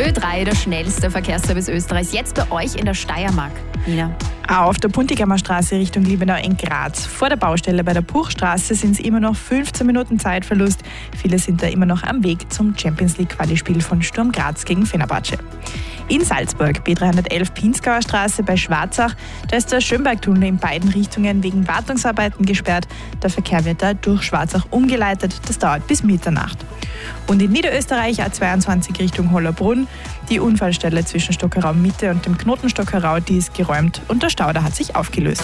Ö3, der schnellste Verkehrsservice Österreichs. Jetzt bei euch in der Steiermark. Nina. Auf der Puntigammer Straße Richtung Liebenau in Graz. Vor der Baustelle bei der Puchstraße sind es immer noch 15 Minuten Zeitverlust. Viele sind da immer noch am Weg zum Champions League Quali-Spiel von Sturm Graz gegen Fenerbahce. In Salzburg, B311 Pinzgauer Straße bei Schwarzach, da ist der Schönbergtunnel in beiden Richtungen wegen Wartungsarbeiten gesperrt. Der Verkehr wird da durch Schwarzach umgeleitet. Das dauert bis Mitternacht. Und in Niederösterreich A22 Richtung Hollerbrunn. Die Unfallstelle zwischen Stockerau Mitte und dem Knoten Stockerau, die ist geräumt und der Stauder hat sich aufgelöst.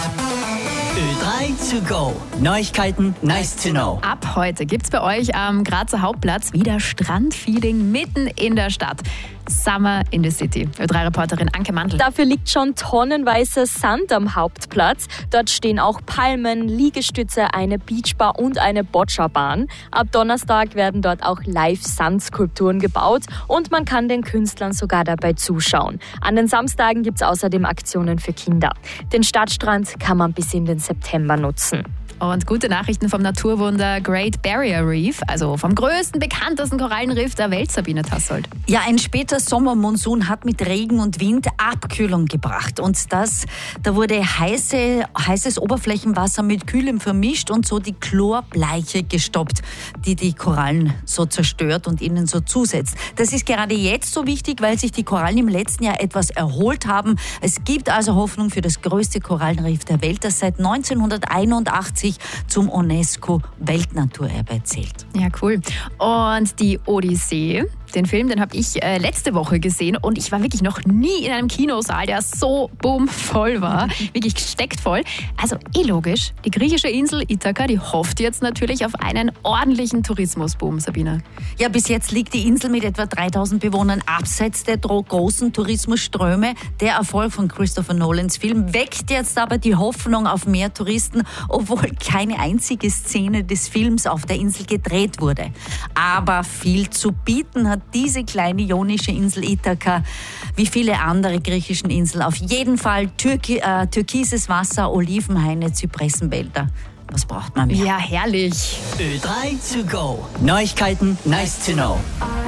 Ö3 to go. Neuigkeiten, nice to know. Ab heute gibt's bei euch am Grazer Hauptplatz wieder Strandfeeling mitten in der Stadt. Summer in the City. Ö3-Reporterin Anke Mandl. Dafür liegt schon tonnenweise Sand am Hauptplatz. Dort stehen auch Palmen, Liegestütze, eine Beachbar und eine Boccia-Bahn. Ab Donnerstag werden dort auch Live-Sandskulpturen gebaut und man kann den Künstlern sogar dabei zuschauen. An den Samstagen gibt's außerdem Aktionen für Kinder. Den Stadtstrand kann man bis in den September nutzen. Und gute Nachrichten vom Naturwunder Great Barrier Reef, also vom größten, bekanntesten Korallenriff der Welt, Sabine Tassold. Ja, ein später Sommermonsun hat mit Regen und Wind Abkühlung gebracht. Und da wurde heißes Oberflächenwasser mit Kühlem vermischt und so die Chlorbleiche gestoppt, die die Korallen so zerstört und ihnen so zusetzt. Das ist gerade jetzt so wichtig, weil sich die Korallen im letzten Jahr etwas erholt haben. Es gibt also Hoffnung für das größte Korallenriff der Welt, das seit 1981 zum UNESCO-Weltnaturerbe zählt. Ja, cool. Und die Odyssee, den Film, den habe ich letzte Woche gesehen und ich war wirklich noch nie in einem Kinosaal, der so voll war. Wirklich gesteckt voll. Also logisch, die griechische Insel Ithaka, die hofft jetzt natürlich auf einen ordentlichen Tourismusboom, Sabine. Ja, bis jetzt liegt die Insel mit etwa 3000 Bewohnern abseits der großen Tourismusströme. Der Erfolg von Christopher Nolans Film weckt jetzt aber die Hoffnung auf mehr Touristen, obwohl keine einzige Szene des Films auf der Insel gedreht wurde. Aber viel zu bieten hat diese kleine ionische Insel Ithaka, wie viele andere griechischen Inseln, auf jeden Fall türkises Wasser, Olivenhaine, Zypressenwälder. Was braucht man mehr? Ja, herrlich. Ö3 to go. Neuigkeiten, nice to know.